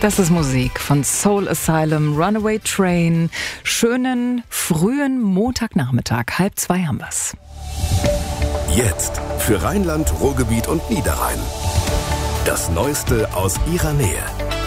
Das ist Musik von Soul Asylum, Runaway Train. Schönen, frühen Montagnachmittag, 1:30 haben wir's. Jetzt für Rheinland, Ruhrgebiet und Niederrhein. Das Neueste aus ihrer Nähe.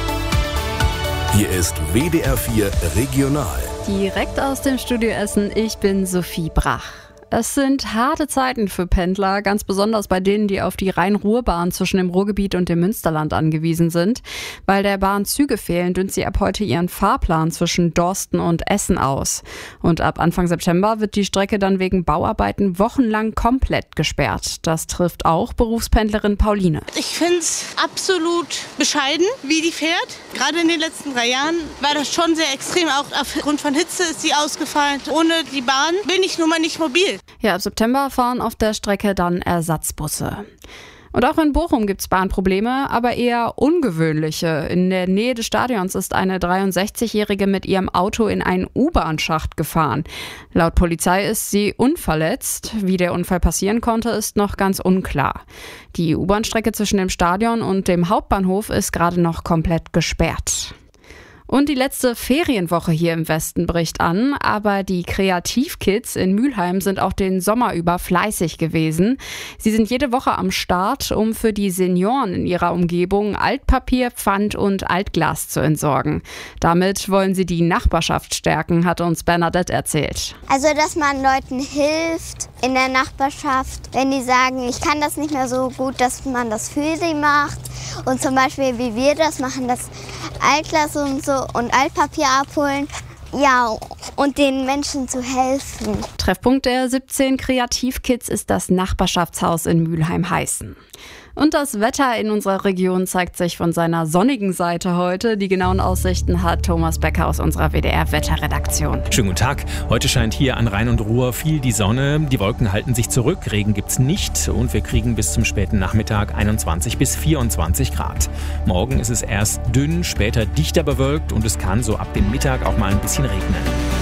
Hier ist WDR 4 Regional. Direkt aus dem Studio Essen, ich bin Sophie Brach. Es sind harte Zeiten für Pendler, ganz besonders bei denen, die auf die Rhein-Ruhr-Bahn zwischen dem Ruhrgebiet und dem Münsterland angewiesen sind. Weil der Bahn Züge fehlen, dünnt sie ab heute ihren Fahrplan zwischen Dorsten und Essen aus. Und ab Anfang September wird die Strecke dann wegen Bauarbeiten wochenlang komplett gesperrt. Das trifft auch Berufspendlerin Pauline. Ich finde es absolut bescheiden, wie die fährt. Gerade in den letzten 3 Jahren war das schon sehr extrem. Auch aufgrund von Hitze ist sie ausgefallen. Ohne die Bahn bin ich nun mal nicht mobil. Ja, ab September fahren auf der Strecke dann Ersatzbusse. Und auch in Bochum gibt's Bahnprobleme, aber eher ungewöhnliche. In der Nähe des Stadions ist eine 63-Jährige mit ihrem Auto in einen U-Bahn-Schacht gefahren. Laut Polizei ist sie unverletzt. Wie der Unfall passieren konnte, ist noch ganz unklar. Die U-Bahn-Strecke zwischen dem Stadion und dem Hauptbahnhof ist gerade noch komplett gesperrt. Und die letzte Ferienwoche hier im Westen bricht an, aber die Kreativkids in Mülheim sind auch den Sommer über fleißig gewesen. Sie sind jede Woche am Start, um für die Senioren in ihrer Umgebung Altpapier, Pfand und Altglas zu entsorgen. Damit wollen sie die Nachbarschaft stärken, hat uns Bernadette erzählt. Also, dass man Leuten hilft in der Nachbarschaft, wenn die sagen, ich kann das nicht mehr so gut, dass man das für sie macht. Und zum Beispiel, wie wir das machen, das Altglas und so und Altpapier abholen. Ja, und den Menschen zu helfen. Treffpunkt der 17 Kreativkids ist das Nachbarschaftshaus in Mülheim-Heißen. Und das Wetter in unserer Region zeigt sich von seiner sonnigen Seite heute. Die genauen Aussichten hat Thomas Becker aus unserer WDR-Wetterredaktion. Schönen guten Tag. Heute scheint hier an Rhein und Ruhr viel die Sonne. Die Wolken halten sich zurück, Regen gibt's nicht und wir kriegen bis zum späten Nachmittag 21 bis 24 Grad. Morgen ist es erst dünn, später dichter bewölkt und es kann so ab dem Mittag auch mal ein bisschen regnen.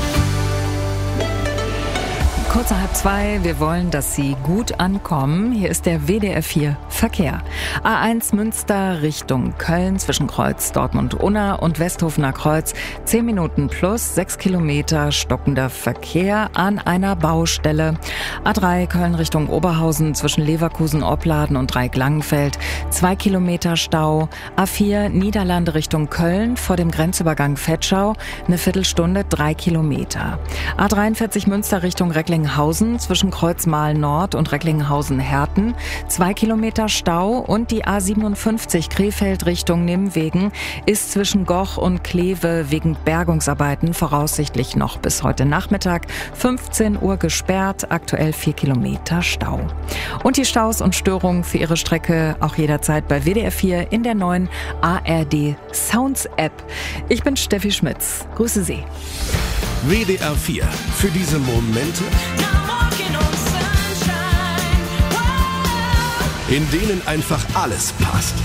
Kurz nach 1:30, wir wollen, dass Sie gut ankommen. Hier ist der WDR 4 Verkehr. A1 Münster Richtung Köln zwischen Kreuz Dortmund-Unna und Westhofener Kreuz. 10 Minuten plus 6 Kilometer stockender Verkehr an einer Baustelle. A3 Köln Richtung Oberhausen zwischen Leverkusen-Opladen und Dreieck-Langenfeld. 2 Kilometer Stau. A4 Niederlande Richtung Köln vor dem Grenzübergang Vetschau. Eine Viertelstunde, 3 Kilometer. A43 Münster Richtung Recklinghausen zwischen Kreuzmahl Nord und Recklinghausen-Herten, 2 Kilometer Stau und die A57 Krefeld Richtung Nimwegen ist zwischen Goch und Kleve wegen Bergungsarbeiten voraussichtlich noch bis heute Nachmittag 15 Uhr gesperrt, aktuell 4 Kilometer Stau. Und die Staus und Störungen für Ihre Strecke auch jederzeit bei WDR 4 in der neuen ARD Sounds App. Ich bin Steffi Schmitz. Grüße Sie. WDR 4 für diese Momente, in denen einfach alles passt.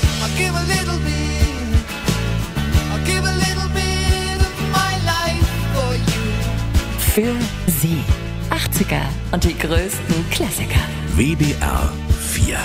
Für Sie. 80er und die größten Klassiker. WDR 4